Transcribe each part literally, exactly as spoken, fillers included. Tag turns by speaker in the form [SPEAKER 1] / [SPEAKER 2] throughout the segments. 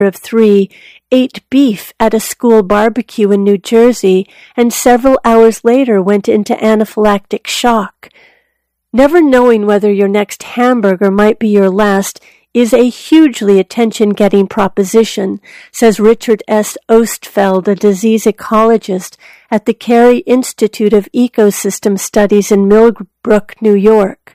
[SPEAKER 1] of three ate beef at a school barbecue in New Jersey and several hours later went into anaphylactic shock. Never knowing whether your next hamburger might be your last is a hugely attention-getting proposition, says Richard S. Ostfeld, a disease ecologist at the Carey Institute of Ecosystem Studies in Millbrook, New York.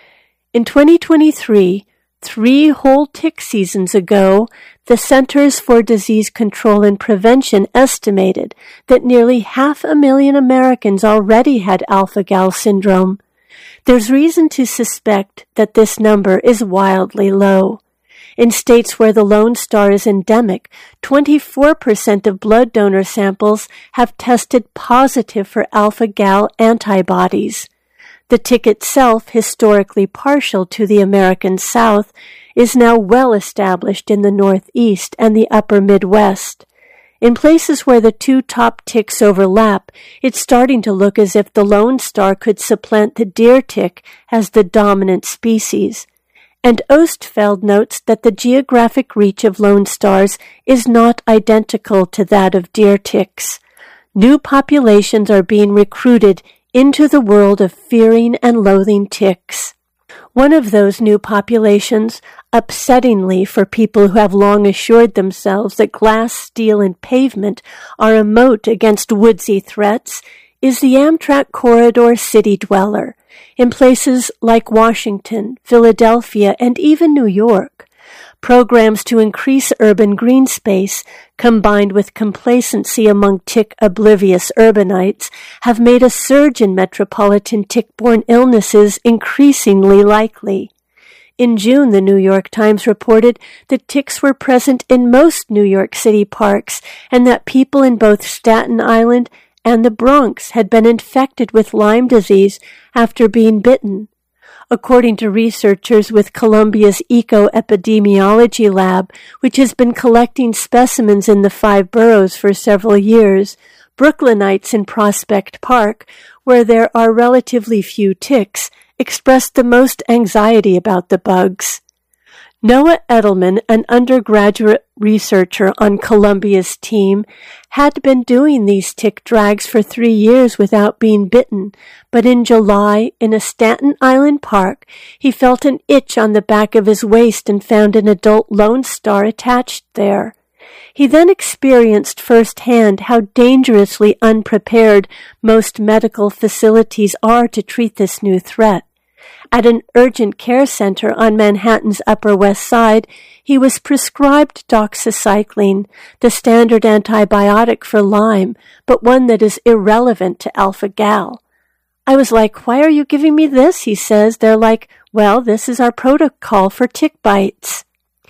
[SPEAKER 1] In twenty twenty-three, three whole tick seasons ago, the Centers for Disease Control and Prevention estimated that nearly half a million Americans already had alpha-gal syndrome. There's reason to suspect that this number is wildly low. In states where the Lone Star is endemic, twenty-four percent of blood donor samples have tested positive for alpha-gal antibodies. The tick itself, historically partial to the American South, is now well established in the Northeast and the upper Midwest. In places where the two top ticks overlap, it's starting to look as if the Lone Star could supplant the deer tick as the dominant species. And Ostfeld notes that the geographic reach of Lone Stars is not identical to that of deer ticks. New populations are being recruited into the world of fearing and loathing ticks. One of those new populations, upsettingly for people who have long assured themselves that glass, steel, and pavement are a moat against woodsy threats, is the Amtrak corridor city dweller in places like Washington, Philadelphia, and even New York. Programs to increase urban green space, combined with complacency among tick-oblivious urbanites, have made a surge in metropolitan tick-borne illnesses increasingly likely. In June, the New York Times reported that ticks were present in most New York City parks and that people in both Staten Island and the Bronx had been infected with Lyme disease after being bitten. According to researchers with Columbia's Eco-Epidemiology Lab, which has been collecting specimens in the five boroughs for several years, Brooklynites in Prospect Park, where there are relatively few ticks, expressed the most anxiety about the bugs. Noah Edelman, an undergraduate researcher on Columbia's team, had been doing these tick drags for three years without being bitten, but in July, in a Staten Island park, he felt an itch on the back of his waist and found an adult Lone Star attached there. He then experienced firsthand how dangerously unprepared most medical facilities are to treat this new threat. At an urgent care center on Manhattan's Upper West Side, he was prescribed doxycycline, the standard antibiotic for Lyme, but one that is irrelevant to alpha-gal. I was like, "Why are you giving me this?" he says. They're like, "Well, this is our protocol for tick bites."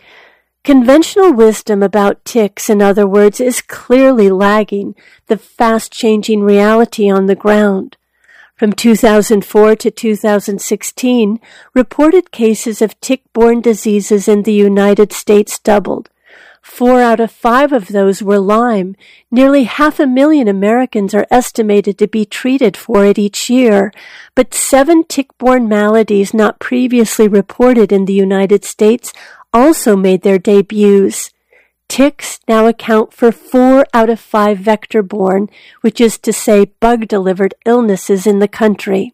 [SPEAKER 1] Conventional wisdom about ticks, in other words, is clearly lagging the fast-changing reality on the ground. From two thousand four to two thousand sixteen, reported cases of tick-borne diseases in the United States doubled. Four out of five of those were Lyme. Nearly half a million Americans are estimated to be treated for it each year, but seven tick-borne maladies not previously reported in the United States also made their debuts. Ticks now account for four out of five vector-borne, which is to say bug-delivered illnesses in the country.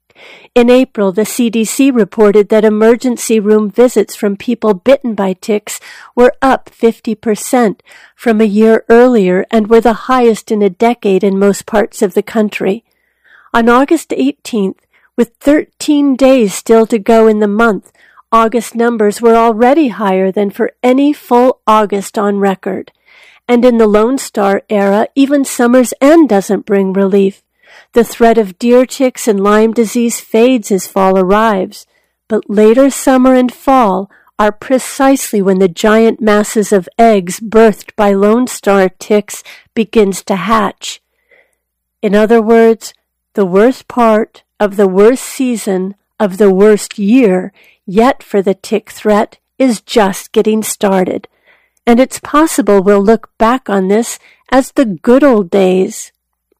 [SPEAKER 1] In April, the C D C reported that emergency room visits from people bitten by ticks were up fifty percent from a year earlier and were the highest in a decade in most parts of the country. On August eighteenth, with thirteen days still to go in the month, August numbers were already higher than for any full August on record. And in the Lone Star era, even summer's end doesn't bring relief. The threat of deer ticks and Lyme disease fades as fall arrives, but later summer and fall are precisely when the giant masses of eggs birthed by Lone Star ticks begins to hatch. In other words, the worst part of the worst season of the worst year yet for the tick threat is just getting started, and it's possible we'll look back on this as the good old days.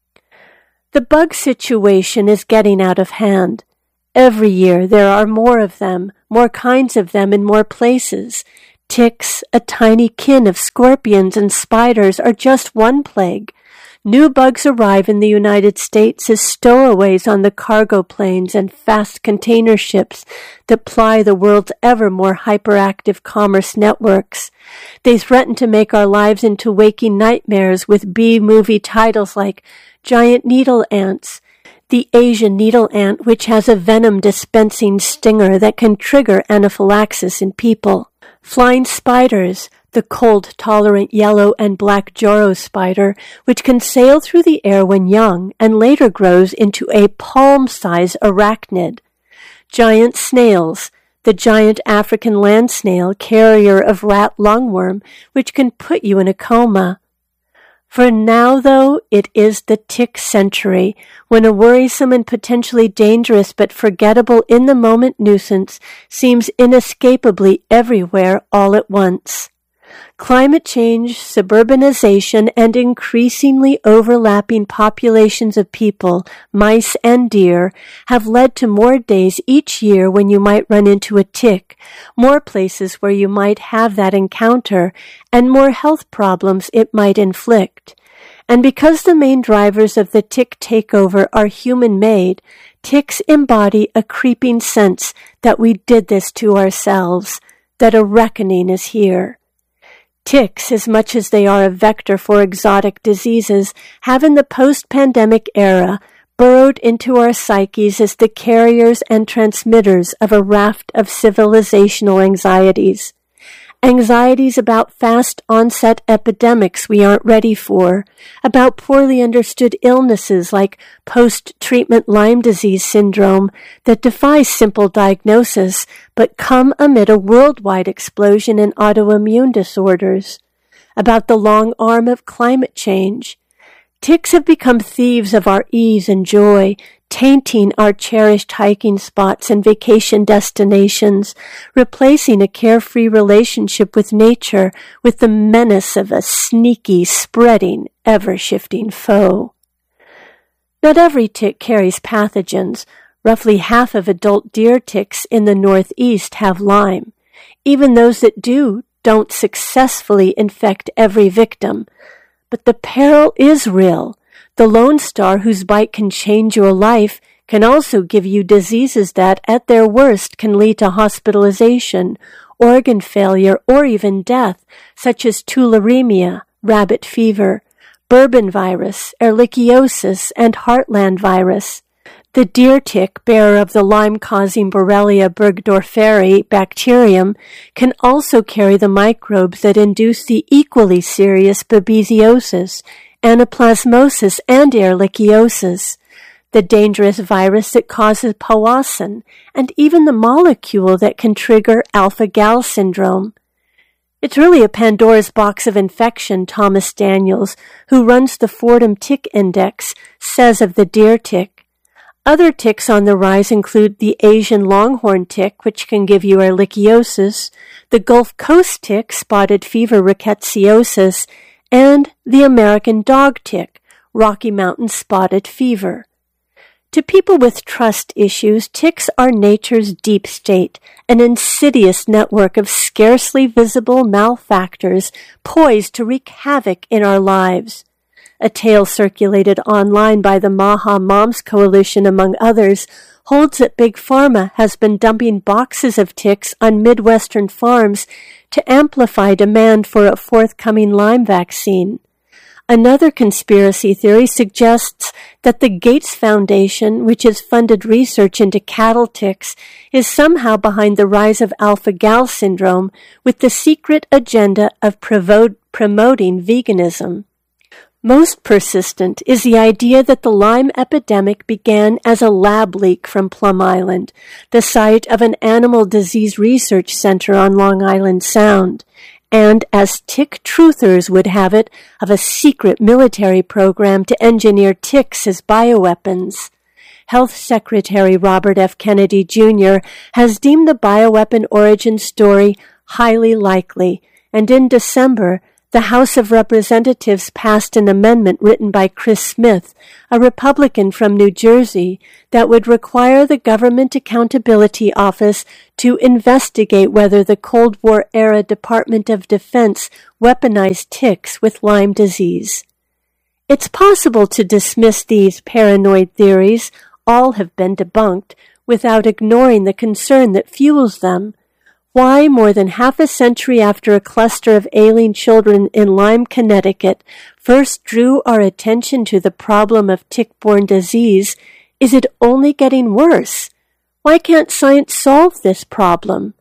[SPEAKER 1] The bug situation is getting out of hand. Every year there are more of them, more kinds of them in more places. Ticks, a tiny kin of scorpions and spiders, are just one plague. New bugs arrive in the United States as stowaways on the cargo planes and fast container ships that ply the world's ever more hyperactive commerce networks. They threaten to make our lives into waking nightmares with B-movie titles like Giant Needle Ants, the Asian needle ant, which has a venom-dispensing stinger that can trigger anaphylaxis in people. Flying spiders, the cold-tolerant yellow and black Joro spider, which can sail through the air when young and later grows into a palm-size arachnid. Giant snails, the giant African land snail, carrier of rat lungworm, which can put you in a coma. For now, though, it is the tick century, when a worrisome and potentially dangerous but forgettable in-the-moment nuisance seems inescapably everywhere all at once. Climate change, suburbanization, and increasingly overlapping populations of people, mice and deer, have led to more days each year when you might run into a tick, more places where you might have that encounter, and more health problems it might inflict. And because the main drivers of the tick takeover are human-made, ticks embody a creeping sense that we did this to ourselves, that a reckoning is here. Ticks, as much as they are a vector for exotic diseases, have in the post-pandemic era burrowed into our psyches as the carriers and transmitters of a raft of civilizational anxieties. Anxieties about fast-onset epidemics we aren't ready for, about poorly understood illnesses like post-treatment Lyme disease syndrome that defy simple diagnosis but come amid a worldwide explosion in autoimmune disorders, about the long arm of climate change. Ticks have become thieves of our ease and joy, tainting our cherished hiking spots and vacation destinations, replacing a carefree relationship with nature with the menace of a sneaky, spreading, ever-shifting foe. Not every tick carries pathogens. Roughly half of adult deer ticks in the Northeast have Lyme. Even those that do don't successfully infect every victim. But the peril is real. The Lone Star, whose bite can change your life, can also give you diseases that, at their worst, can lead to hospitalization, organ failure, or even death, such as tularemia, rabbit fever, bourbon virus, ehrlichiosis, and heartland virus. The deer tick, bearer of the Lyme-causing Borrelia burgdorferi bacterium, can also carry the microbes that induce the equally serious babesiosis, anaplasmosis, and ehrlichiosis, the dangerous virus that causes powassan, and even the molecule that can trigger alpha-gal syndrome. It's really a Pandora's box of infection, Thomas Daniels, who runs the Fordham Tick Index, says of the deer tick. Other ticks on the rise include the Asian longhorn tick, which can give you ehrlichiosis, the Gulf Coast tick, spotted fever rickettsiosis, and the American dog tick, Rocky Mountain spotted fever. To people with trust issues, ticks are nature's deep state, an insidious network of scarcely visible malefactors poised to wreak havoc in our lives. A tale circulated online by the Maha Moms Coalition, among others, holds that Big Pharma has been dumping boxes of ticks on Midwestern farms to amplify demand for a forthcoming Lyme vaccine. Another conspiracy theory suggests that the Gates Foundation, which has funded research into cattle ticks, is somehow behind the rise of alpha-gal syndrome with the secret agenda of provo- promoting veganism. Most persistent is the idea that the Lyme epidemic began as a lab leak from Plum Island, the site of an animal disease research center on Long Island Sound, and, as tick truthers would have it, of a secret military program to engineer ticks as bioweapons. Health Secretary Robert F. Kennedy Junior has deemed the bioweapon origin story highly likely, and in December, The House of Representatives passed an amendment written by Chris Smith, a Republican from New Jersey, that would require the Government Accountability Office to investigate whether the Cold War-era Department of Defense weaponized ticks with Lyme disease. It's possible to dismiss these paranoid theories, all have been debunked, without ignoring the concern that fuels them. Why, more than half a century after a cluster of ailing children in Lyme, Connecticut, first drew our attention to the problem of tick-borne disease, is it only getting worse? Why can't science solve this problem?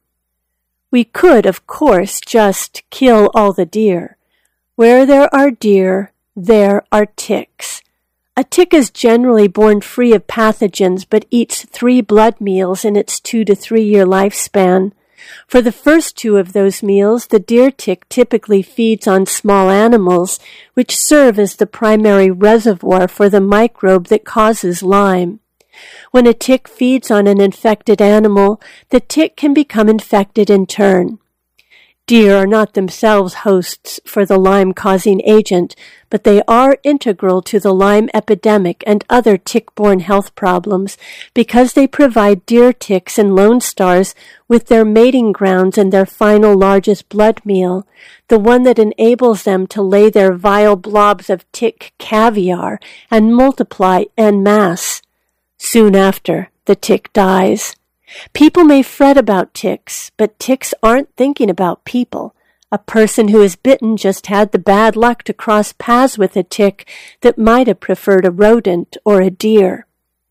[SPEAKER 1] We could, of course, just kill all the deer. Where there are deer, there are ticks. A tick is generally born free of pathogens but eats three blood meals in its two to three year lifespan. For the first two of those meals, the deer tick typically feeds on small animals, which serve as the primary reservoir for the microbe that causes Lyme. When a tick feeds on an infected animal, the tick can become infected in turn. Deer are not themselves hosts for the Lyme-causing agent, but they are integral to the Lyme epidemic and other tick-borne health problems because they provide deer ticks and lone stars with their mating grounds and their final largest blood meal, the one that enables them to lay their vile blobs of tick caviar and multiply en masse. Soon after, the tick dies. People may fret about ticks, but ticks aren't thinking about people. A person who is bitten just had the bad luck to cross paths with a tick that might have preferred a rodent or a deer.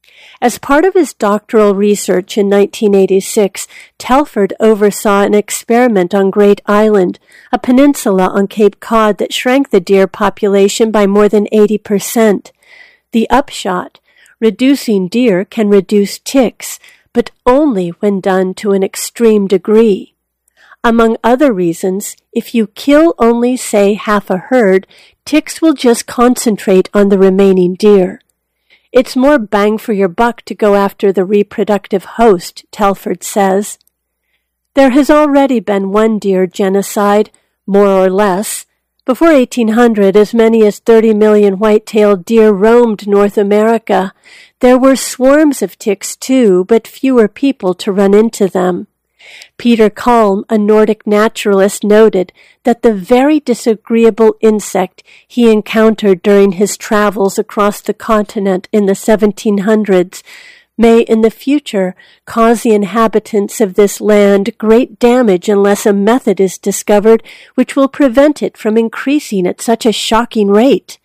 [SPEAKER 1] As part of his doctoral research in nineteen eighty-six, Telford oversaw an experiment on Great Island, a peninsula on Cape Cod that shrank the deer population by more than eighty percent. The upshot: reducing deer can reduce ticks, but only when done to an extreme degree. Among other reasons, if you kill only, say, half a herd, ticks will just concentrate on the remaining deer. It's more bang for your buck to go after the reproductive host, Telford says. There has already been one deer genocide, more or less. Before eighteen hundred, as many as thirty million white-tailed deer roamed North America. There were swarms of ticks, too, but fewer people to run into them. Peter Kalm, a Nordic naturalist, noted that the very disagreeable insect he encountered during his travels across the continent in the seventeen hundreds may in the future cause the inhabitants of this land great damage unless a method is discovered which will prevent it from increasing at such a shocking rate.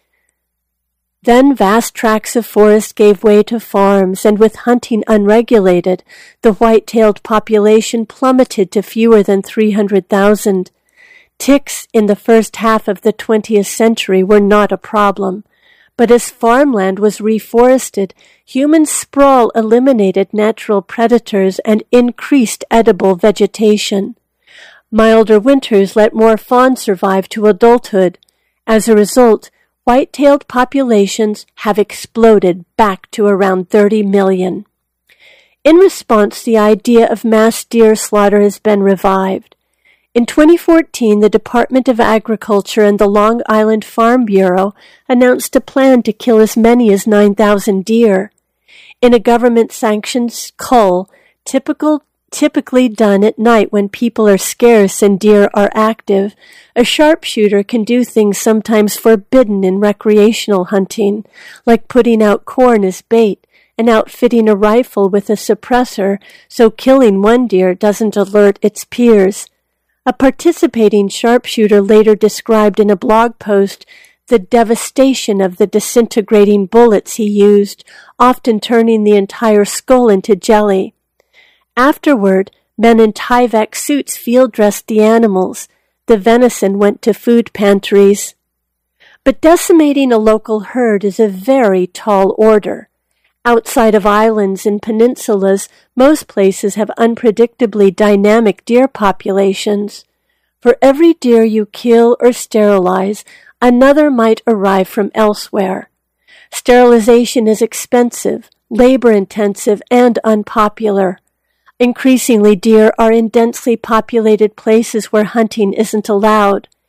[SPEAKER 1] Then vast tracts of forest gave way to farms, and with hunting unregulated, the white-tailed population plummeted to fewer than three hundred thousand. Ticks in the first half of the twentieth century were not a problem, but as farmland was reforested, human sprawl eliminated natural predators and increased edible vegetation. Milder winters let more fawns survive to adulthood. As a result, white-tailed populations have exploded back to around thirty million. In response, the idea of mass deer slaughter has been revived. In twenty fourteen, the Department of Agriculture and the Long Island Farm Bureau announced a plan to kill as many as nine thousand deer. In a government-sanctioned cull, typical typically done at night when people are scarce and deer are active, a sharpshooter can do things sometimes forbidden in recreational hunting, like putting out corn as bait and outfitting a rifle with a suppressor so killing one deer doesn't alert its peers. A participating sharpshooter later described in a blog post the devastation of the disintegrating bullets he used, often turning the entire skull into jelly. Afterward, men in Tyvek suits field-dressed the animals. The venison went to food pantries. But decimating a local herd is a very tall order. Outside of islands and peninsulas, most places have unpredictably dynamic deer populations. For every deer you kill or sterilize, another might arrive from elsewhere. Sterilization is expensive, labor-intensive, and unpopular. Increasingly, deer are in densely populated places where hunting isn't allowed.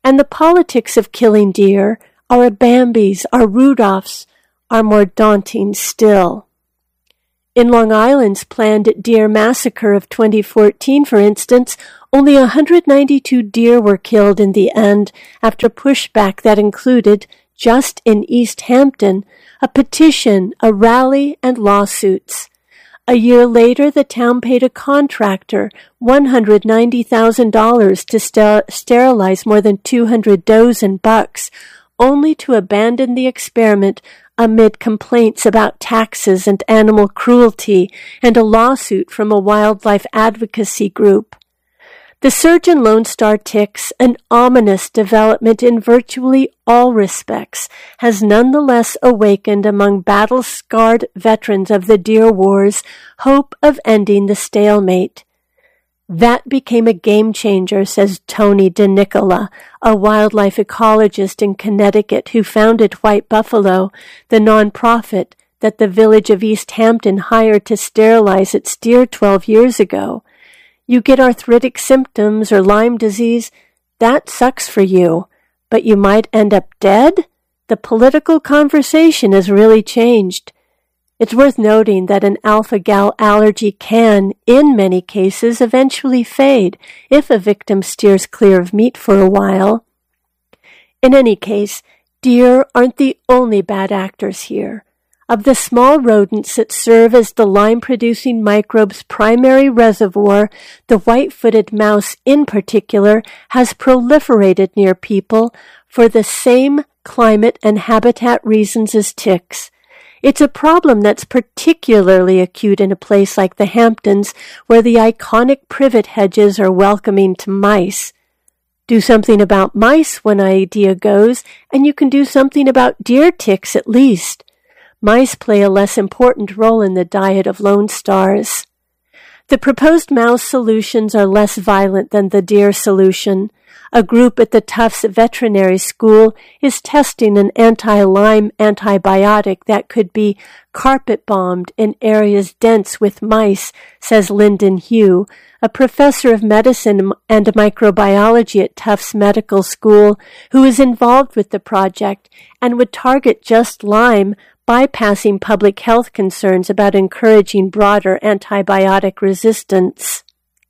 [SPEAKER 1] And the politics of killing deer, our Bambis, our Rudolphs, are more daunting still. In Long Island's planned deer massacre of twenty fourteen, for instance, only one hundred ninety-two deer were killed in the end after pushback that included, just in East Hampton, a petition, a rally, and lawsuits. A year later, the town paid a contractor one hundred ninety thousand dollars to ster- sterilize more than two hundred does and bucks, only to abandon the experiment amid complaints about taxes and animal cruelty and a lawsuit from a wildlife advocacy group. The surge in Lone Star ticks, an ominous development in virtually all respects, has nonetheless awakened among battle-scarred veterans of the deer wars hope of ending the stalemate. That became a game-changer, says Tony DeNicola, a wildlife ecologist in Connecticut who founded White Buffalo, the nonprofit that the village of East Hampton hired to sterilize its deer twelve years ago. You get arthritic symptoms or Lyme disease, that sucks for you, but you might end up dead? The political conversation has really changed. It's worth noting that an alpha-gal allergy can, in many cases, eventually fade if a victim steers clear of meat for a while. In any case, deer aren't the only bad actors here. Of the small rodents that serve as the Lyme-producing microbe's primary reservoir, the white-footed mouse in particular has proliferated near people for the same climate and habitat reasons as ticks. It's a problem that's particularly acute in a place like the Hamptons, where the iconic privet hedges are welcoming to mice. Do something about mice, one idea goes, and you can do something about deer ticks at least. Mice play a less important role in the diet of Lone Stars. The proposed mouse solutions are less violent than the deer solution. A group at the Tufts Veterinary School is testing an anti-Lyme antibiotic that could be carpet-bombed in areas dense with mice, says Lyndon Hugh, a professor of medicine and microbiology at Tufts Medical School who is involved with the project and would target just Lyme, bypassing public health concerns about encouraging broader antibiotic resistance.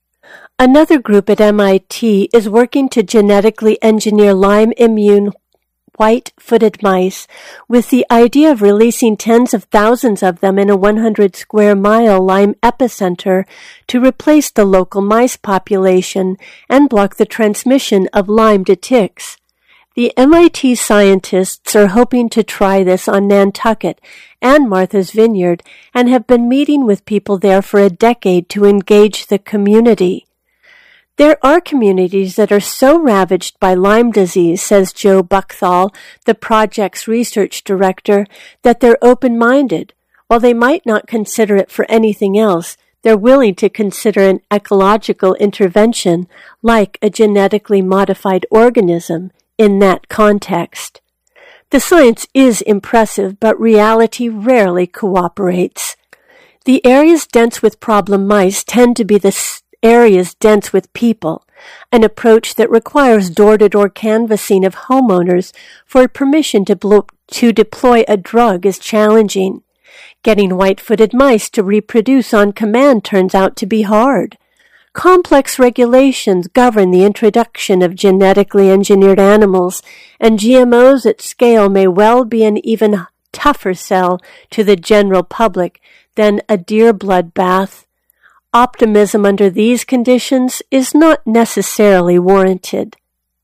[SPEAKER 1] Another group at M I T is working to genetically engineer Lyme-immune white-footed mice with the idea of releasing tens of thousands of them in a one hundred square mile Lyme epicenter to replace the local mice population and block the transmission of Lyme to ticks. The M I T scientists are hoping to try this on Nantucket and Martha's Vineyard and have been meeting with people there for a decade to engage the community. There are communities that are so ravaged by Lyme disease, says Joe Buckthall, the project's research director, that they're open-minded. While they might not consider it for anything else, they're willing to consider an ecological intervention like a genetically modified organism in that context. The science is impressive, but reality rarely cooperates. The areas dense with problem mice tend to be the areas dense with people, an approach that requires door-to-door canvassing of homeowners for permission to, blo- to deploy a drug is challenging. Getting white-footed mice to reproduce on command turns out to be hard. Complex regulations govern the introduction of genetically engineered animals, and G M Os at scale may well be an even tougher sell to the general public than a deer blood bath. Optimism under these conditions is not necessarily warranted.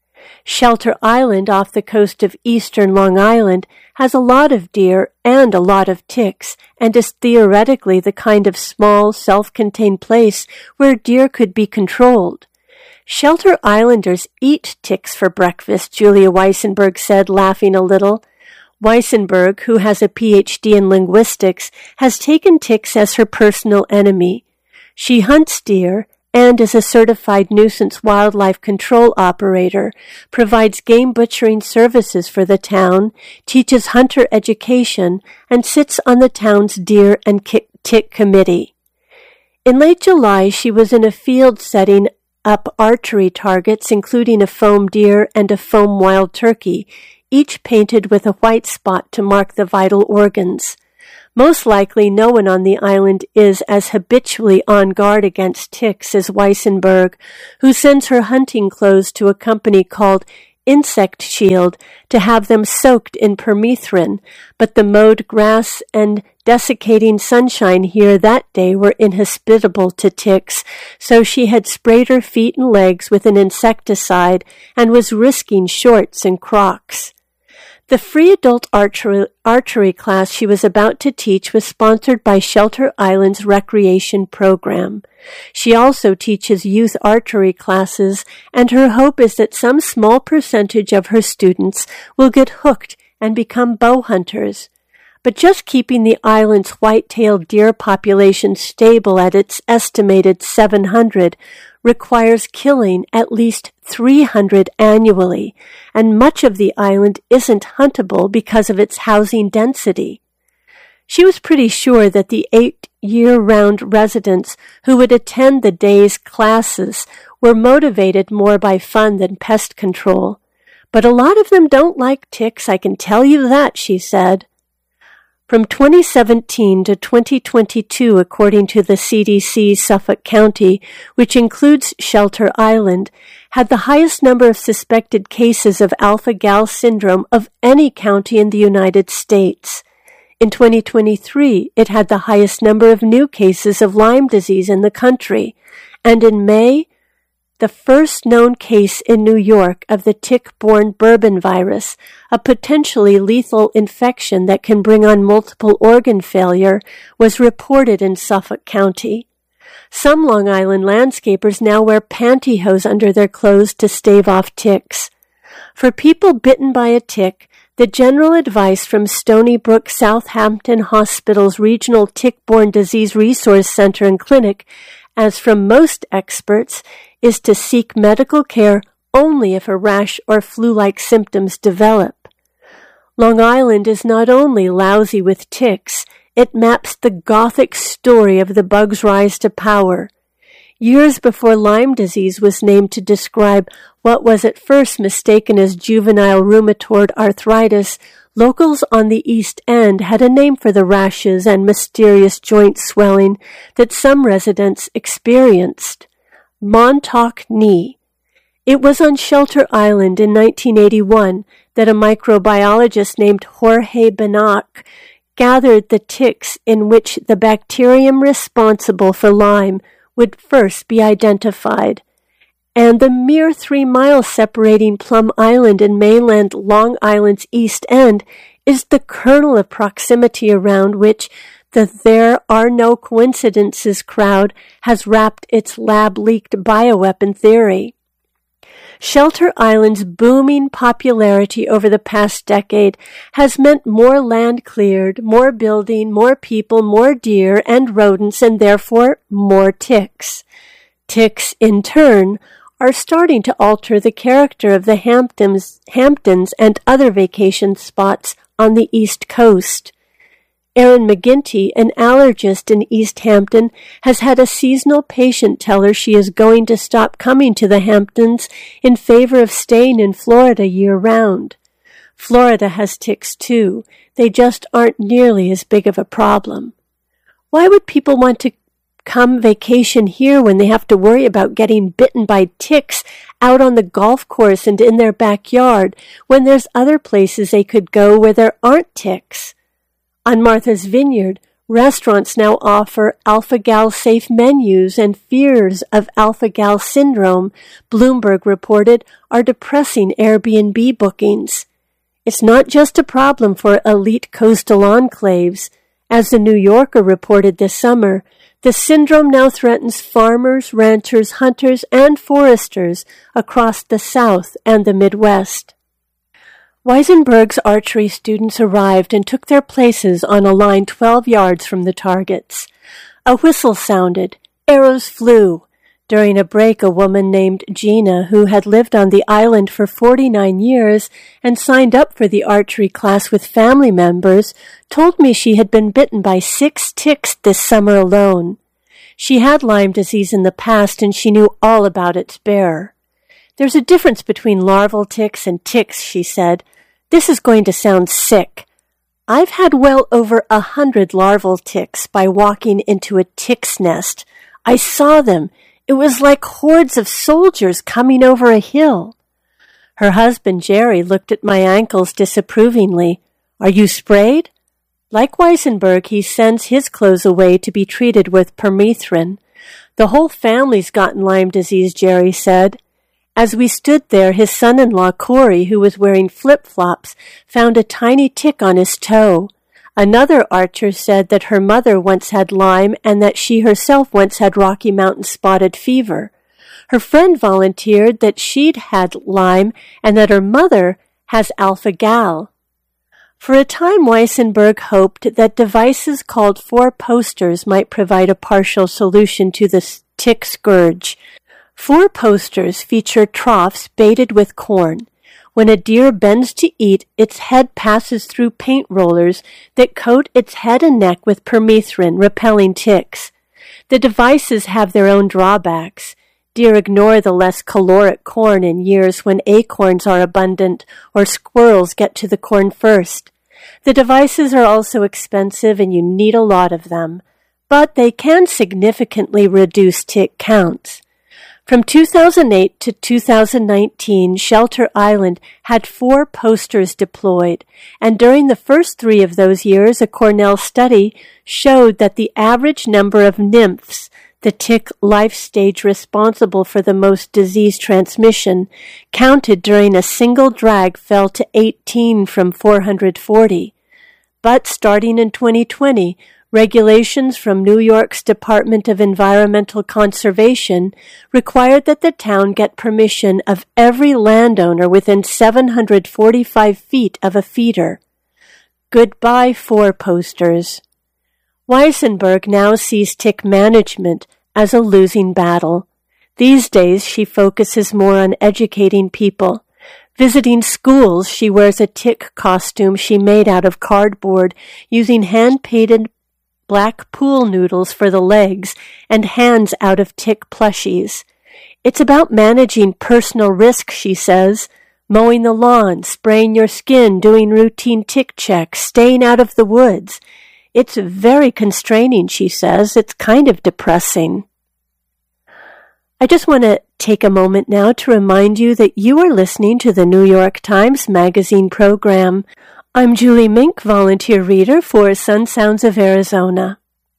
[SPEAKER 1] Shelter Island off the coast of eastern Long Island has a lot of deer and a lot of ticks, and is theoretically the kind of small, self-contained place where deer could be controlled. Shelter Islanders eat ticks for breakfast, Julia Weissenberg said, laughing a little. Weissenberg, who has a P H D in linguistics, has taken ticks as her personal enemy. She hunts deer and is a certified nuisance wildlife control operator, provides game butchering services for the town, teaches hunter education, and sits on the town's deer and tick committee. In late July, she was in a field setting up archery targets, including a foam deer and a foam wild turkey, each painted with a white spot to mark the vital organs. Most likely no one on the island is as habitually on guard against ticks as Weissenberg, who sends her hunting clothes to a company called Insect Shield to have them soaked in permethrin, but the mowed grass and desiccating sunshine here that day were inhospitable to ticks, so she had sprayed her feet and legs with an insecticide and was risking shorts and Crocs. The free adult archery, archery class she was about to teach was sponsored by Shelter Island's recreation program. She also teaches youth archery classes, and her hope is that some small percentage of her students will get hooked and become bow hunters. But just keeping the island's white-tailed deer population stable at its estimated seven hundred requires killing at least three hundred annually, and much of the island isn't huntable because of its housing density. She was pretty sure that the eight year-round residents who would attend the day's classes were motivated more by fun than pest control. But a lot of them don't like ticks, I can tell you that, she said. From twenty seventeen to twenty twenty-two, according to the C D C, Suffolk County, which includes Shelter Island, had the highest number of suspected cases of alpha-gal syndrome of any county in the United States. In twenty twenty-three, it had the highest number of new cases of Lyme disease in the country, and in May, the first known case in New York of the tick-borne bourbon virus, a potentially lethal infection that can bring on multiple organ failure, was reported in Suffolk County. Some Long Island landscapers now wear pantyhose under their clothes to stave off ticks. For people bitten by a tick, the general advice from Stony Brook Southampton Hospital's Regional Tick-Borne Disease Resource Center and Clinic, as from most experts, is to seek medical care only if a rash or flu-like symptoms develop. Long Island is not only lousy with ticks, it maps the Gothic story of the bug's rise to power. Years before Lyme disease was named to describe what was at first mistaken as juvenile rheumatoid arthritis, locals on the East End had a name for the rashes and mysterious joint swelling that some residents experienced. Montauk knee. It was on Shelter Island in nineteen eighty-one that a microbiologist named Jorge Benac gathered the ticks in which the bacterium responsible for Lyme would first be identified. And the mere three miles separating Plum Island and mainland Long Island's East End is the kernel of proximity around which the There Are No Coincidences crowd has wrapped its lab-leaked bioweapon theory. Shelter Island's booming popularity over the past decade has meant more land cleared, more building, more people, more deer and rodents, and therefore more ticks. Ticks, in turn, are starting to alter the character of the Hamptons, Hamptons and other vacation spots on the East Coast. Erin McGinty, an allergist in East Hampton, has had a seasonal patient tell her she is going to stop coming to the Hamptons in favor of staying in Florida year-round. Florida has ticks too. They just aren't nearly as big of a problem. Why would people want to come vacation here when they have to worry about getting bitten by ticks out on the golf course and in their backyard when there's other places they could go where there aren't ticks? On Martha's Vineyard, restaurants now offer alpha-gal safe menus, and fears of alpha-gal syndrome, Bloomberg reported, are depressing Airbnb bookings. It's not just a problem for elite coastal enclaves. As the New Yorker reported this summer, the syndrome now threatens farmers, ranchers, hunters, and foresters across the South and the Midwest. Weisenberg's archery students arrived and took their places on a line twelve yards from the targets. A whistle sounded. Arrows flew. During a break, a woman named Gina, who had lived on the island for forty-nine years and signed up for the archery class with family members, told me she had been bitten by six ticks this summer alone. She had Lyme disease in the past, and she knew all about its bearer. There's a difference between larval ticks and ticks, she said. This is going to sound sick. I've had well over a hundred larval ticks by walking into a tick's nest. I saw them. It was like hordes of soldiers coming over a hill. Her husband, Jerry, looked at my ankles disapprovingly. Are you sprayed? Like Weissenberg, he sends his clothes away to be treated with permethrin. The whole family's gotten Lyme disease, Jerry said. As we stood there, his son-in-law, Corey, who was wearing flip-flops, found a tiny tick on his toe. Another archer said that her mother once had Lyme and that she herself once had Rocky Mountain spotted fever. Her friend volunteered that she'd had Lyme and that her mother has alpha-gal. For a time, Weissenberg hoped that devices called four posters might provide a partial solution to the tick scourge. Four posters feature troughs baited with corn. When a deer bends to eat, its head passes through paint rollers that coat its head and neck with permethrin, repelling ticks. The devices have their own drawbacks. Deer ignore the less caloric corn in years when acorns are abundant or squirrels get to the corn first. The devices are also expensive and you need a lot of them, but they can significantly reduce tick counts. From two thousand eight to two thousand nineteen, Shelter Island had four posters deployed, and during the first three of those years, a Cornell study showed that the average number of nymphs, the tick life stage responsible for the most disease transmission, counted during a single drag fell to eighteen from four hundred forty. But starting in twenty twenty, regulations from New York's Department of Environmental Conservation required that the town get permission of every landowner within seven hundred forty-five feet of a feeder. Goodbye, four posters. Weissenberg now sees tick management as a losing battle. These days, she focuses more on educating people. Visiting schools, she wears a tick costume she made out of cardboard using hand-painted black pool noodles for the legs and hands out of tick plushies. It's about managing personal risk, she says. Mowing the lawn, spraying your skin, doing routine tick checks, staying out of the woods. It's very constraining, she says. It's kind of depressing. I just want to take a moment now to remind you that you are listening to the New York Times Magazine program. I'm Julie Mink, volunteer reader for Sun Sounds of Arizona.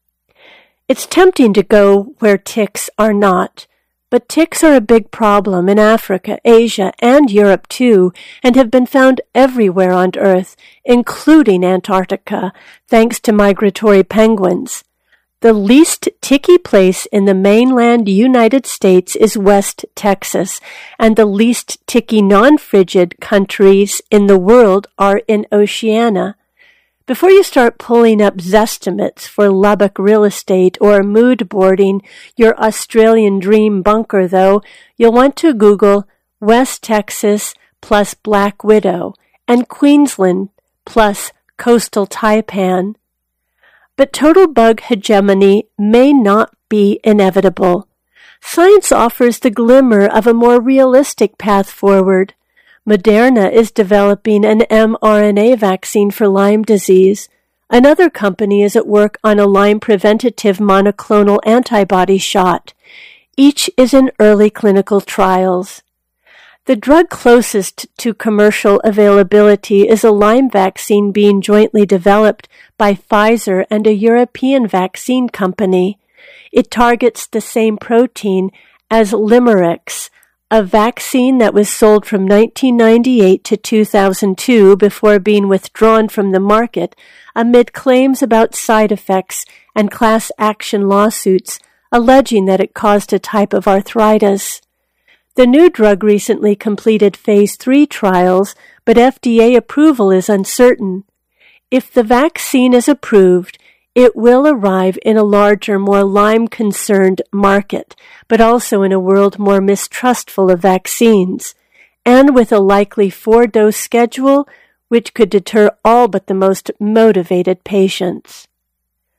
[SPEAKER 1] It's tempting to go where ticks are not, but ticks are a big problem in Africa, Asia, and Europe too, and have been found everywhere on Earth, including Antarctica, thanks to migratory penguins. The least ticky place in the mainland United States is West Texas, and the least ticky non-frigid countries in the world are in Oceania. Before you start pulling up Zestimates for Lubbock real estate or mood boarding your Australian dream bunker, though, you'll want to Google West Texas plus Black Widow and Queensland plus Coastal Taipan. But total bug hegemony may not be inevitable. Science offers the glimmer of a more realistic path forward. Moderna is developing an mRNA vaccine for Lyme disease. Another company is at work on a Lyme preventative monoclonal antibody shot. Each is in early clinical trials. The drug closest to commercial availability is a Lyme vaccine being jointly developed by Pfizer and a European vaccine company. It targets the same protein as Limerix, a vaccine that was sold from nineteen ninety-eight to two thousand two before being withdrawn from the market amid claims about side effects and class action lawsuits alleging that it caused a type of arthritis. The new drug recently completed phase three trials, but F D A approval is uncertain. If the vaccine is approved, it will arrive in a larger, more Lyme-concerned market, but also in a world more mistrustful of vaccines, and with a likely four-dose schedule, which could deter all but the most motivated patients.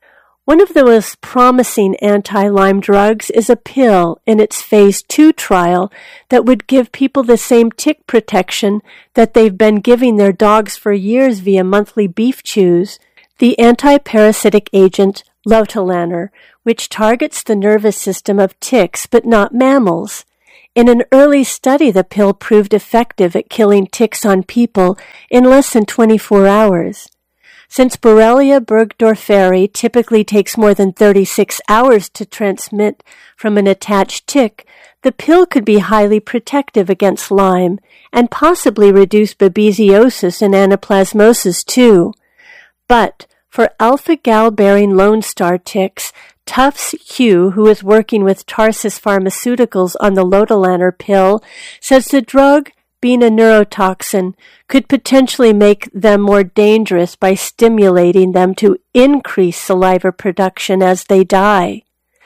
[SPEAKER 1] One of the most promising anti-Lyme drugs is a pill in its phase two trial that would give people the same tick protection that they've been giving their dogs for years via monthly beef chews, the anti-parasitic agent lotilaner, which targets the nervous system of ticks but not mammals. In an early study, the pill proved effective at killing ticks on people in less than twenty-four hours. Since Borrelia burgdorferi typically takes more than thirty-six hours to transmit from an attached tick, the pill could be highly protective against Lyme and possibly reduce babesiosis and anaplasmosis too. But for alpha-gal-bearing Lone Star ticks, Tufts Hugh, who is working with Tarsus Pharmaceuticals on the lotilaner pill, says the drug, being a neurotoxin, could potentially make them more dangerous by stimulating them to increase saliva production as they die.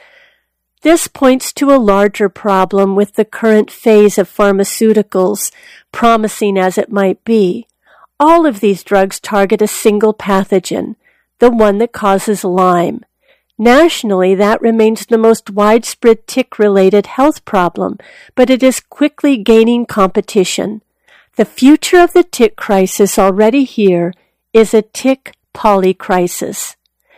[SPEAKER 1] This points to a larger problem with the current phase of pharmaceuticals, promising as it might be. All of these drugs target a single pathogen, the one that causes Lyme. Nationally, that remains the most widespread tick-related health problem, but it is quickly gaining competition. The future of the tick crisis already here is a tick polycrisis.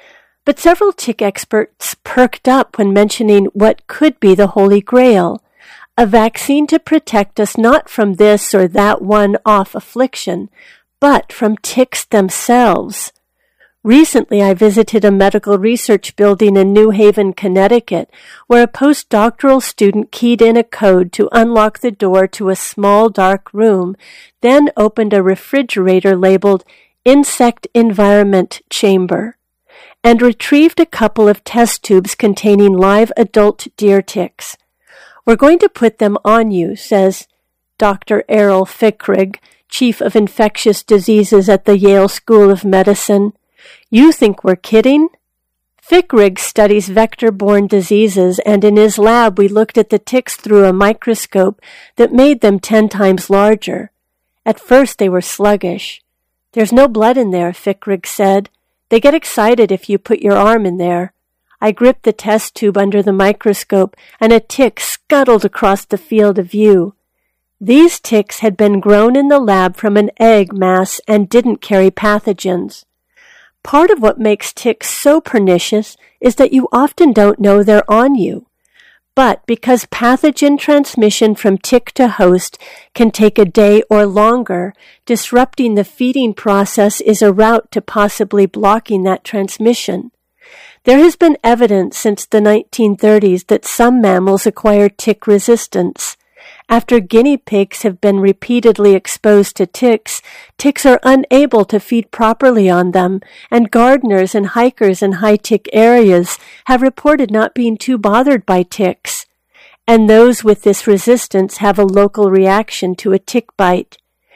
[SPEAKER 1] But several tick experts perked up when mentioning what could be the Holy Grail, a vaccine to protect us not from this or that one-off affliction, but from ticks themselves. Recently, I visited a medical research building in New Haven, Connecticut, where a postdoctoral student keyed in a code to unlock the door to a small dark room, then opened a refrigerator labeled Insect Environment Chamber, and retrieved a couple of test tubes containing live adult deer ticks. "We're going to put them on you," says Doctor Errol Fickrig, Chief of Infectious Diseases at the Yale School of Medicine. "You think we're kidding?" Fickrig studies vector-borne diseases, and in his lab we looked at the ticks through a microscope that made them ten times larger. At first they were sluggish. "There's no blood in there," Fickrig said. "They get excited if you put your arm in there." I gripped the test tube under the microscope, and a tick scuttled across the field of view. These ticks had been grown in the lab from an egg mass and didn't carry pathogens. Part of what makes ticks so pernicious is that you often don't know they're on you. But because pathogen transmission from tick to host can take a day or longer, disrupting the feeding process is a route to possibly blocking that transmission. There has been evidence since the nineteen thirties that some mammals acquire tick resistance. After guinea pigs have been repeatedly exposed to ticks, ticks are unable to feed properly on them, and gardeners and hikers in high-tick areas have reported not being too bothered by ticks. And those with this resistance have a local reaction to a tick bite.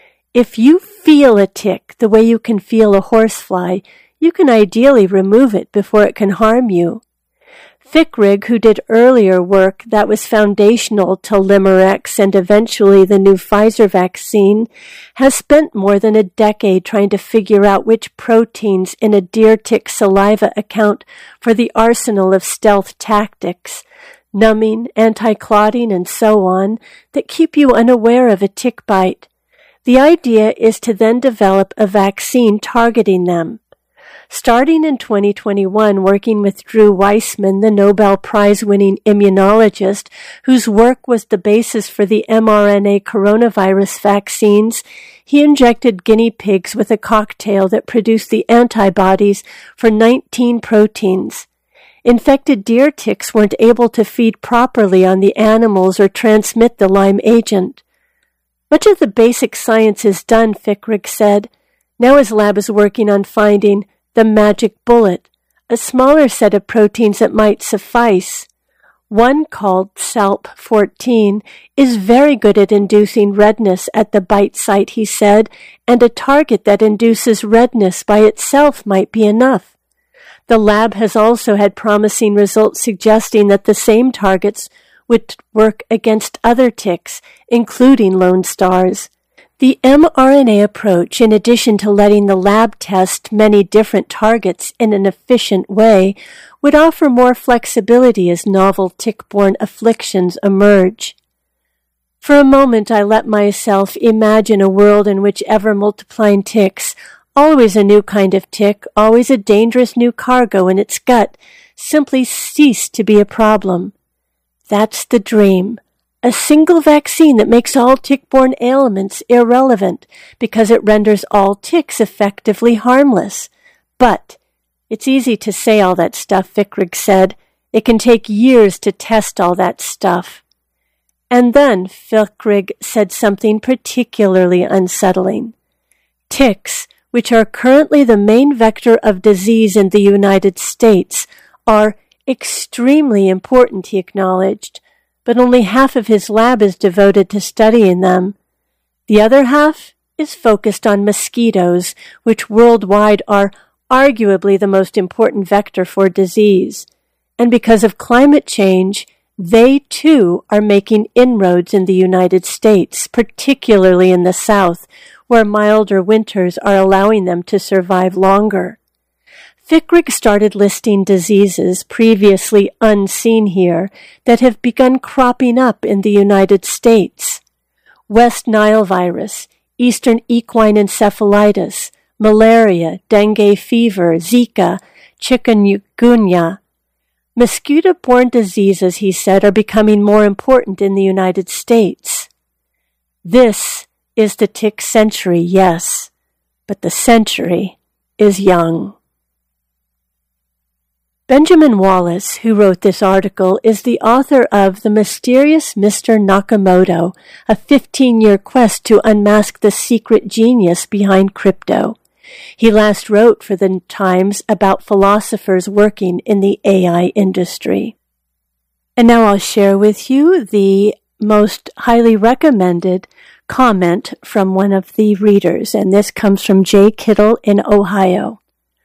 [SPEAKER 1] If you feel a tick the way you can feel a horsefly, you can ideally remove it before it can harm you. Fickrig, who did earlier work that was foundational to Limerex and eventually the new Pfizer vaccine, has spent more than a decade trying to figure out which proteins in a deer tick saliva account for the arsenal of stealth tactics, numbing, anti-clotting, and so on, that keep you unaware of a tick bite. The idea is to then develop a vaccine targeting them. Starting in twenty twenty-one, working with Drew Weissman, the Nobel Prize-winning immunologist, whose work was the basis for the mRNA coronavirus vaccines, he injected guinea pigs with a cocktail that produced the antibodies for nineteen proteins. Infected deer ticks weren't able to feed properly on the animals or transmit the Lyme agent. Much of the basic science is done, Fickrig said. Now his lab is working on finding the magic bullet, a smaller set of proteins that might suffice. One called S A L P fourteen is very good at inducing redness at the bite site, he said, and a target that induces redness by itself might be enough. The lab has also had promising results suggesting that the same targets would work against other ticks, including Lone Stars. The mRNA approach, in addition to letting the lab test many different targets in an efficient way, would offer more flexibility as novel tick-borne afflictions emerge. For a moment I let myself imagine a world in which ever-multiplying ticks, always a new kind of tick, always a dangerous new cargo in its gut, simply cease to be a problem. That's the dream. A single vaccine that makes all tick-borne ailments irrelevant because it renders all ticks effectively harmless. But it's easy to say all that stuff, Fickrig said. It can take years to test all that stuff. And then Fickrig said something particularly unsettling. Ticks, which are currently the main vector of disease in the United States, are extremely important, he acknowledged, but only half of his lab is devoted to studying them. The other half is focused on mosquitoes, which worldwide are arguably the most important vector for disease. And because of climate change, they too are making inroads in the United States, particularly in the South, where milder winters are allowing them to survive longer. Fickrig started listing diseases previously unseen here that have begun cropping up in the United States. West Nile virus, Eastern equine encephalitis, malaria, dengue fever, Zika, chikungunya. Mosquito-borne diseases, he said, are becoming more important in the United States. This is the tick century, yes, but the century is young. Benjamin Wallace, who wrote this article, is the author of The Mysterious Mister Nakamoto, a fifteen-year quest to unmask the secret genius behind crypto. He last wrote for the Times about philosophers working in the A I industry. And now I'll share with you the most highly recommended comment from one of the readers, and this comes from Jay Kittle in Ohio.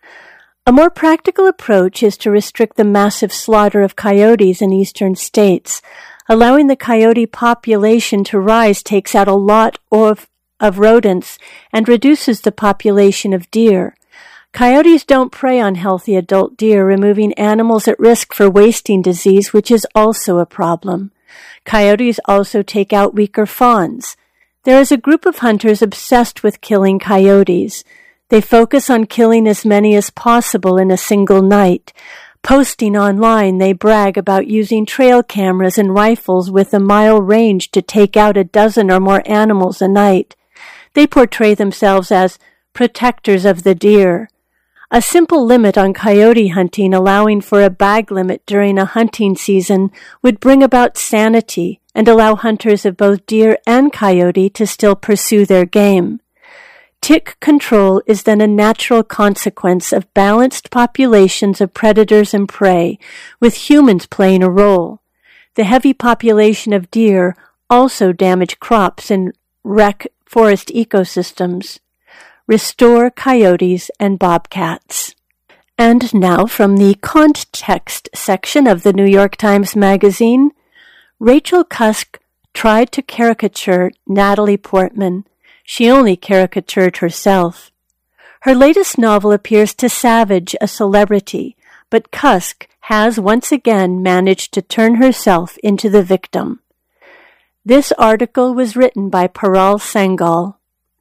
[SPEAKER 1] A more practical approach is to restrict the massive slaughter of coyotes in eastern states. Allowing the coyote population to rise takes out a lot of of rodents and reduces the population of deer. Coyotes don't prey on healthy adult deer, removing animals at risk for wasting disease, which is also a problem. Coyotes also take out weaker fawns. There is a group of hunters obsessed with killing coyotes. They focus on killing as many as possible in a single night. Posting online, they brag about using trail cameras and rifles with a mile range to take out a dozen or more animals a night. They portray themselves as protectors of the deer. A simple limit on coyote hunting, allowing for a bag limit during a hunting season, would bring about sanity and allow hunters of both deer and coyote to still pursue their game. Tick control is then a natural consequence of balanced populations of predators and prey, with humans playing a role. The heavy population of deer also damage crops and wreck forest ecosystems. Restore coyotes and bobcats. And now from the context section of the New York Times Magazine, Rachel Cusk tried to caricature Natalie Portman. She only caricatured herself. Her latest novel appears to savage a celebrity, but Cusk has once again managed to turn herself into the victim. This article was written by Paral Sangal.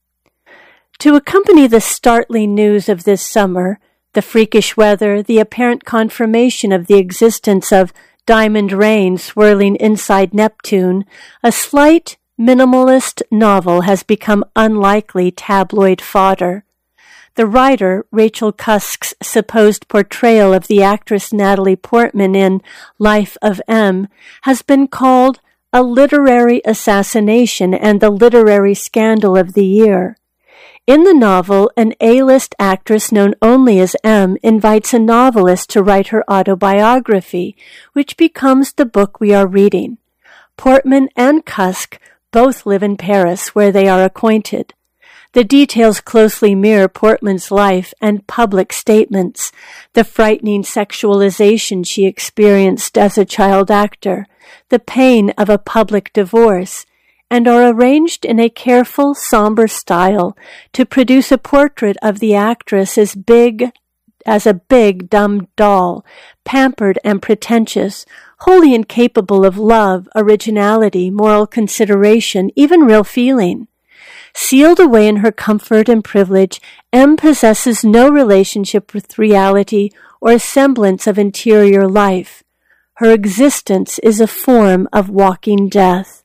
[SPEAKER 1] To accompany the startling news of this summer, the freakish weather, the apparent confirmation of the existence of diamond rain swirling inside Neptune, a slight, minimalist novel has become unlikely tabloid fodder. The writer, Rachel Cusk's supposed portrayal of the actress Natalie Portman in Life of M has been called a literary assassination and the literary scandal of the year. In the novel, an A-list actress known only as M invites a novelist to write her autobiography, which becomes the book we are reading. Portman and Cusk both live in Paris, where they are acquainted. The details closely mirror Portman's life and public statements, the frightening sexualization she experienced as a child actor, the pain of a public divorce, and are arranged in a careful, somber style to produce a portrait of the actress as big as a big, dumb doll, pampered and pretentious, wholly incapable of love, originality, moral consideration, even real feeling. Sealed away in her comfort and privilege, M possesses no relationship with reality or a semblance of interior life. Her existence is a form of walking death.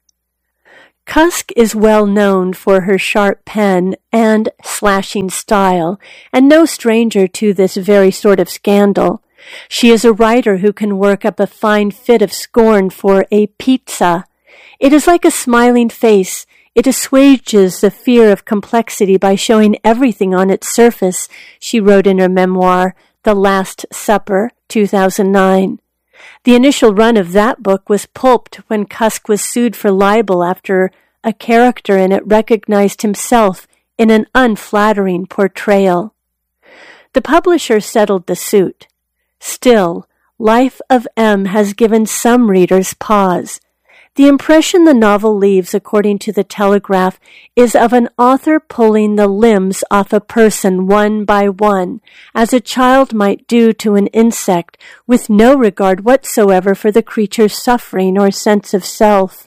[SPEAKER 1] Cusk is well known for her sharp pen and slashing style, and no stranger to this very sort of scandal. She is a writer who can work up a fine fit of scorn for a pizza. It is like a smiling face. It assuages the fear of complexity by showing everything on its surface, she wrote in her memoir, The Last Supper, two thousand nine. The initial run of that book was pulped when Cusk was sued for libel after a character in it recognized himself in an unflattering portrayal. The publisher settled the suit. Still, Life of M has given some readers pause. The impression the novel leaves, according to the Telegraph, is of an author pulling the limbs off a person one by one, as a child might do to an insect, with no regard whatsoever for the creature's suffering or sense of self.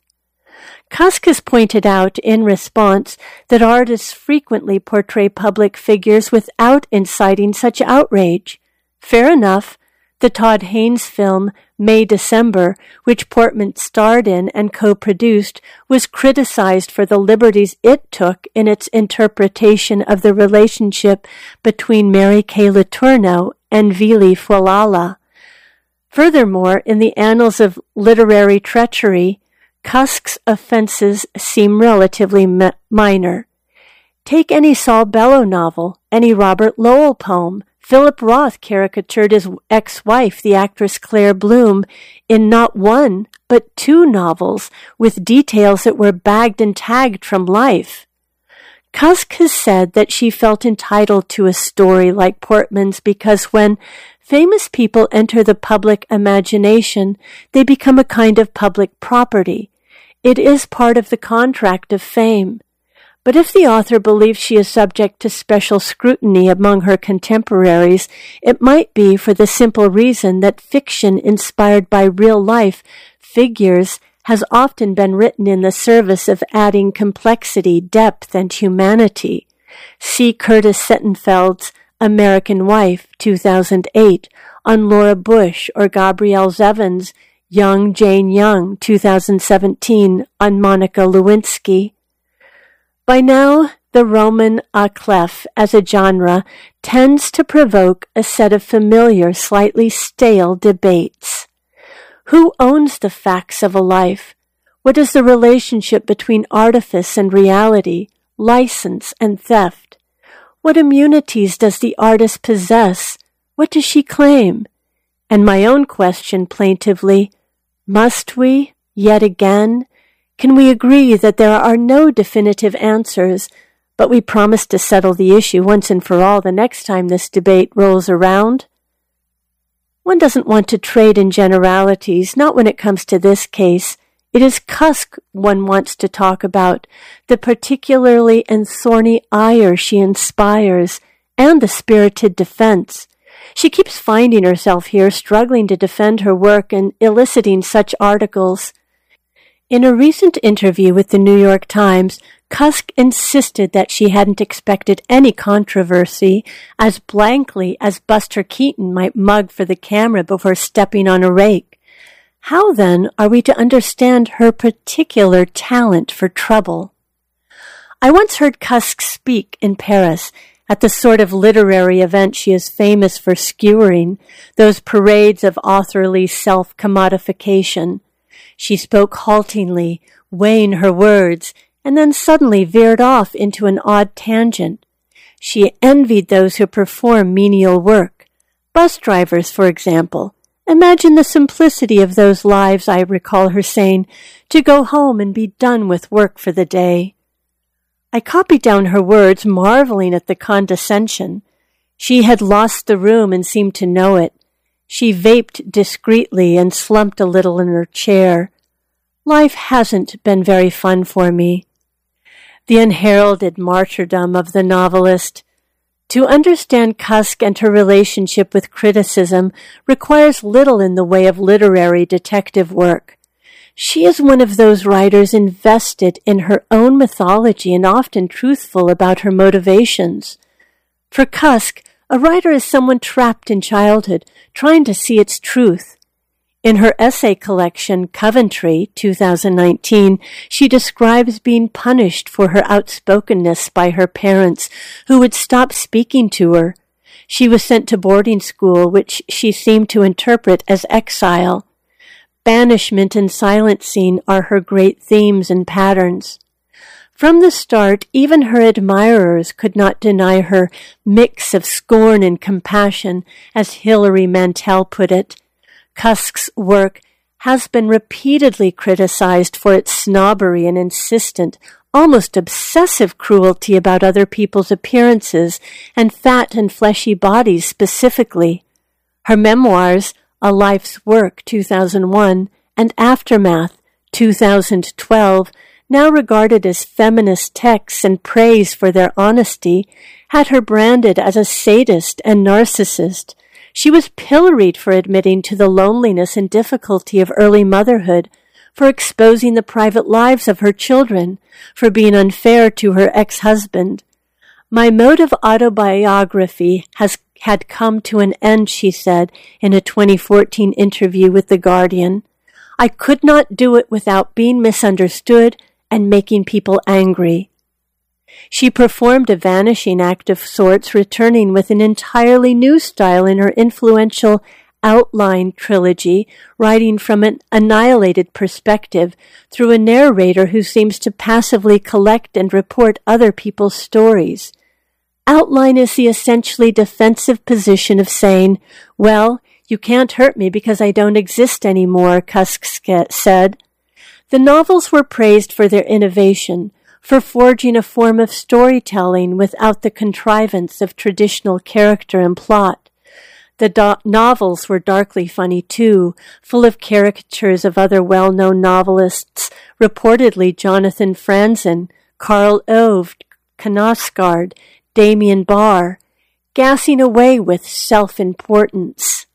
[SPEAKER 1] Cusk has pointed out in response that artists frequently portray public figures without inciting such outrage. Fair enough. The Todd Haynes film, May-December, which Portman starred in and co-produced, was criticized for the liberties it took in its interpretation of the relationship between Mary Kay Letourneau and Vili Fualala. Furthermore, in the annals of literary treachery, Cusk's offenses seem relatively mi- minor. Take any Saul Bellow novel, any Robert Lowell poem. Philip Roth caricatured his ex-wife, the actress Claire Bloom, in not one, but two novels, with details that were bagged and tagged from life. Cusk has said that she felt entitled to a story like Portman's because when famous people enter the public imagination, they become a kind of public property. It is part of the contract of fame. But if the author believes she is subject to special scrutiny among her contemporaries, it might be for the simple reason that fiction inspired by real life figures has often been written in the service of adding complexity, depth, and humanity. See Curtis Sittenfeld's American Wife, two thousand eight, on Laura Bush, or Gabrielle Zevin's Young Jane Young, two thousand seventeen, on Monica Lewinsky. By now, the roman à clef as a genre tends to provoke a set of familiar, slightly stale debates. Who owns the facts of a life? What is the relationship between artifice and reality, license and theft? What immunities does the artist possess? What does she claim? And my own question plaintively, must we, yet again, can we agree that there are no definitive answers, but we promise to settle the issue once and for all the next time this debate rolls around? One doesn't want to trade in generalities, not when it comes to this case. It is Cusk one wants to talk about, the particularly and thorny ire she inspires, and the spirited defense. She keeps finding herself here struggling to defend her work and eliciting such articles. In a recent interview with the New York Times, Cusk insisted that she hadn't expected any controversy, as blankly as Buster Keaton might mug for the camera before stepping on a rake. How, then, are we to understand her particular talent for trouble? I once heard Cusk speak in Paris at the sort of literary event she is famous for skewering, those parades of authorly self-commodification. She spoke haltingly, weighing her words, and then suddenly veered off into an odd tangent. She envied those who perform menial work. Bus drivers, for example. Imagine the simplicity of those lives, I recall her saying, to go home and be done with work for the day. I copied down her words, marveling at the condescension. She had lost the room and seemed to know it. She vaped discreetly and slumped a little in her chair. Life hasn't been very fun for me. The unheralded martyrdom of the novelist. To understand Cusk and her relationship with criticism requires little in the way of literary detective work. She is one of those writers invested in her own mythology and often truthful about her motivations. For Cusk, a writer is someone trapped in childhood, trying to see its truth. In her essay collection, Coventry, two thousand nineteen, she describes being punished for her outspokenness by her parents, who would stop speaking to her. She was sent to boarding school, which she seemed to interpret as exile. Banishment and silencing are her great themes and patterns. From the start, even her admirers could not deny her mix of scorn and compassion, as Hilary Mantel put it. Cusk's work has been repeatedly criticized for its snobbery and insistent, almost obsessive cruelty about other people's appearances and fat and fleshy bodies specifically. Her memoirs, A Life's Work, two thousand one, and Aftermath, two thousand twelve, now regarded as feminist texts and praised for their honesty, had her branded as a sadist and narcissist. She was pilloried for admitting to the loneliness and difficulty of early motherhood, for exposing the private lives of her children, for being unfair to her ex-husband. My mode of autobiography has had come to an end, she said in a twenty fourteen interview with The Guardian. I could not do it without being misunderstood and making people angry. She performed a vanishing act of sorts, returning with an entirely new style in her influential Outline trilogy, writing from an annihilated perspective through a narrator who seems to passively collect and report other people's stories. Outline is the essentially defensive position of saying, well, you can't hurt me because I don't exist anymore, Cusk said. The novels were praised for their innovation, for forging a form of storytelling without the contrivance of traditional character and plot. The do- novels were darkly funny, too, full of caricatures of other well-known novelists, reportedly Jonathan Franzen, Carl Ove, Knausgaard, Damien Barr, gassing away with self-importance.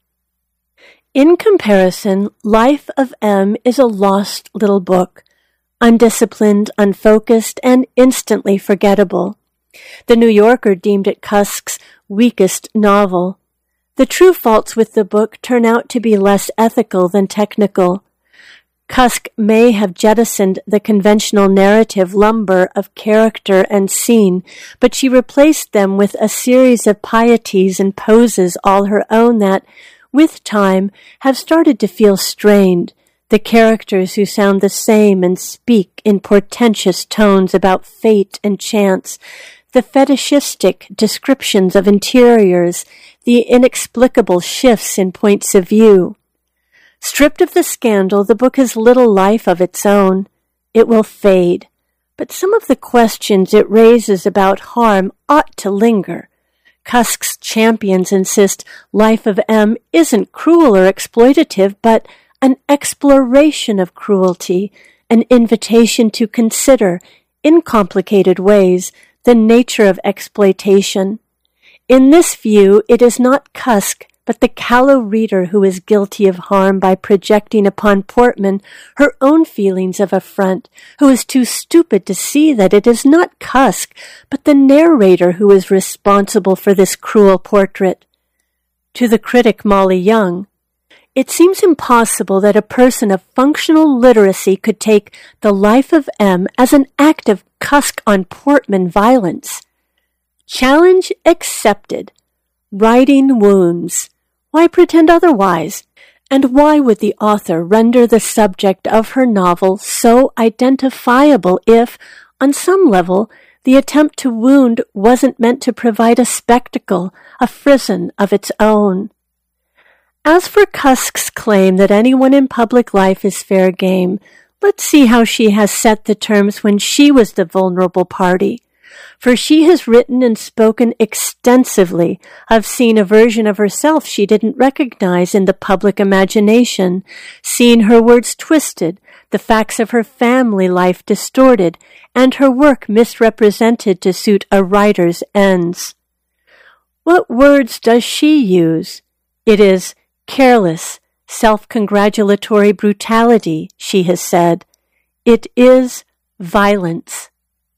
[SPEAKER 1] In comparison, Life of M is a lost little book, undisciplined, unfocused, and instantly forgettable. The New Yorker deemed it Cusk's weakest novel. The true faults with the book turn out to be less ethical than technical. Cusk may have jettisoned the conventional narrative lumber of character and scene, but she replaced them with a series of pieties and poses all her own that, with time, have started to feel strained. The characters who sound the same and speak in portentous tones about fate and chance, the fetishistic descriptions of interiors, the inexplicable shifts in points of view. Stripped of the scandal, the book has little life of its own. It will fade, but some of the questions it raises about harm ought to linger. Cusk's champions insist Life of M isn't cruel or exploitative, but an exploration of cruelty, an invitation to consider, in complicated ways, the nature of exploitation. In this view, it is not Cusk, but the callow reader who is guilty of harm by projecting upon Portman her own feelings of affront, who is too stupid to see that it is not Cusk, but the narrator who is responsible for this cruel portrait. To the critic Molly Young, it seems impossible that a person of functional literacy could take The Life of M as an act of Cusk on Portman violence. Challenge accepted. Writing wounds. Why pretend otherwise? And why would the author render the subject of her novel so identifiable if, on some level, the attempt to wound wasn't meant to provide a spectacle, a frisson of its own? As for Cusk's claim that anyone in public life is fair game, let's see how she has set the terms when she was the vulnerable party. For she has written and spoken extensively of seeing a version of herself she didn't recognize in the public imagination, seeing her words twisted, the facts of her family life distorted, and her work misrepresented to suit a writer's ends. What words does she use? It is careless, self-congratulatory brutality, she has said. It is violence.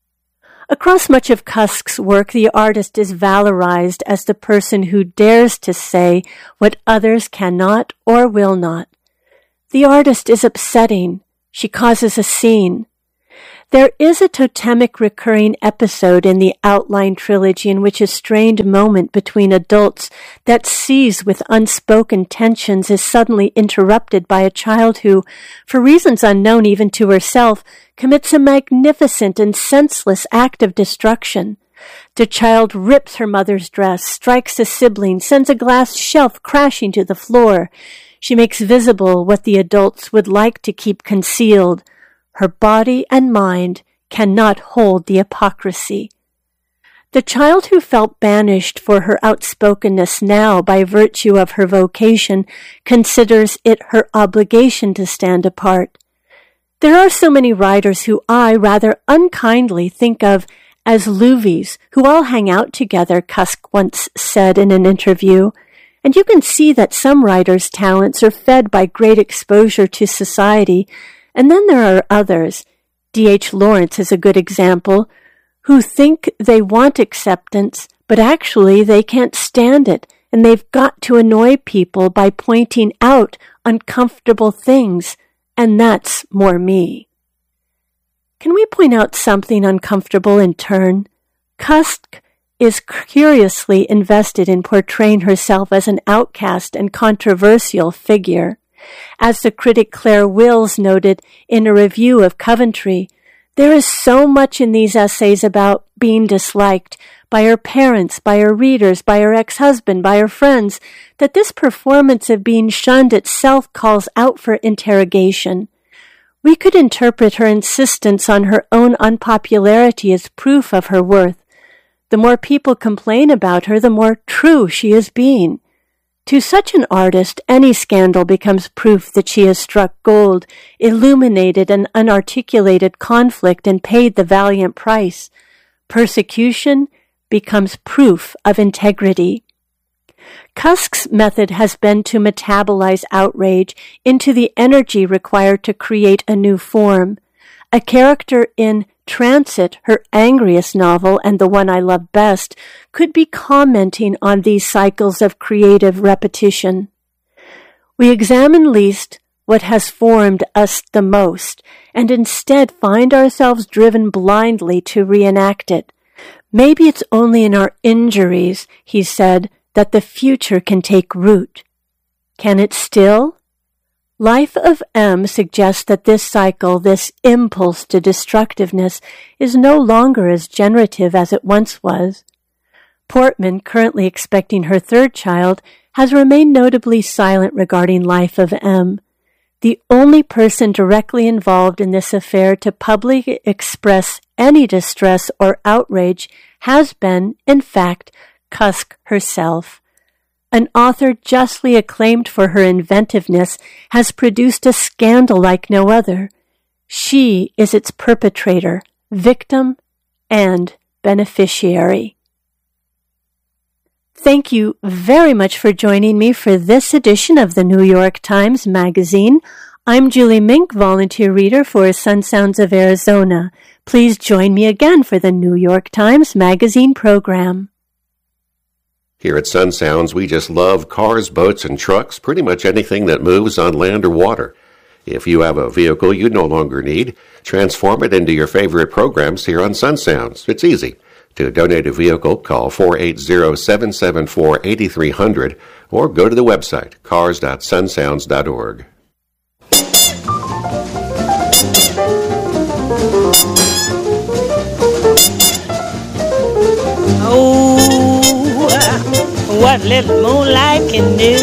[SPEAKER 1] Across much of Cusk's work, the artist is valorized as the person who dares to say what others cannot or will not. The artist is upsetting. She causes a scene. There is a totemic recurring episode in the Outline trilogy in which a strained moment between adults that seethes with unspoken tensions is suddenly interrupted by a child who, for reasons unknown even to herself, commits a magnificent and senseless act of destruction. The child rips her mother's dress, strikes a sibling, sends a glass shelf crashing to the floor. She makes visible what the adults would like to keep concealed. Her body and mind cannot hold the hypocrisy. The child who felt banished for her outspokenness now by virtue of her vocation considers it her obligation to stand apart. There are so many writers who I, rather unkindly, think of as Luvies, who all hang out together, Cusk once said in an interview. And you can see that some writers' talents are fed by great exposure to society. And then there are others, D H Lawrence is a good example, who think they want acceptance, but actually they can't stand it, and they've got to annoy people by pointing out uncomfortable things, and that's more me. Can we point out something uncomfortable in turn? Cusk is curiously invested in portraying herself as an outcast and controversial figure. As the critic Claire Wills noted in a review of Coventry, there is so much in these essays about being disliked by her parents, by her readers, by her ex-husband, by her friends, that this performance of being shunned itself calls out for interrogation. We could interpret her insistence on her own unpopularity as proof of her worth. The more people complain about her, the more true she is being. To such an artist, any scandal becomes proof that she has struck gold, illuminated an unarticulated conflict, and paid the valiant price. Persecution becomes proof of integrity. Cusk's method has been to metabolize outrage into the energy required to create a new form. A character in Transit, her angriest novel and the one I love best, could be commenting on these cycles of creative repetition. We examine least what has formed us the most, and instead find ourselves driven blindly to reenact it. Maybe it's only in our injuries, he said, that the future can take root. Can it still? Life of M suggests that this cycle, this impulse to destructiveness, is no longer as generative as it once was. Portman, currently expecting her third child, has remained notably silent regarding Life of M. The only person directly involved in this affair to publicly express any distress or outrage has been, in fact, Cusk herself. An author justly acclaimed for her inventiveness has produced a scandal like no other. She is its perpetrator, victim, and beneficiary. Thank you very much for joining me for this edition of the New York Times Magazine. I'm Julie Mink, volunteer reader for Sun Sounds of Arizona. Please join me again for the New York Times Magazine program.
[SPEAKER 2] Here at Sun Sounds, we just love cars, boats, and trucks, pretty much anything that moves on land or water. If you have a vehicle you no longer need, transform it into your favorite programs here on Sun Sounds. It's easy. To donate a vehicle, call four eight zero, seven seven four, eight three zero zero or go to the website, cars dot sun sounds dot org.
[SPEAKER 3] Oh, what little moonlight can do.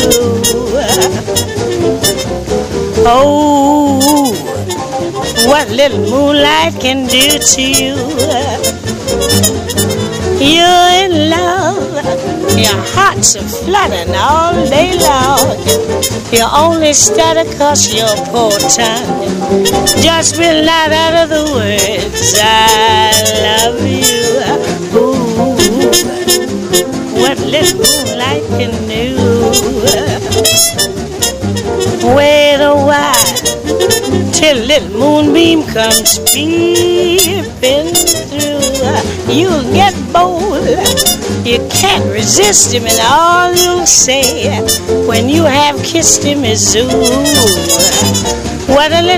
[SPEAKER 3] Oh, what little moonlight can do to you. You're in love, your heart's a fluttering all day long. You only stutter 'cause your poor tongue just will not utter the words I love you. Ooh, what little moonlight can do. Wait a while till little moonbeam comes peeping through. You'll get bold, you can't resist him, and all you'll say when you have kissed him is ooh, what a little